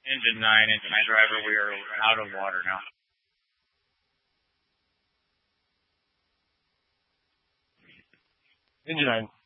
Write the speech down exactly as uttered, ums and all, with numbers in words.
Engine nine, engine nine driver, we are out of water now. Engine nine.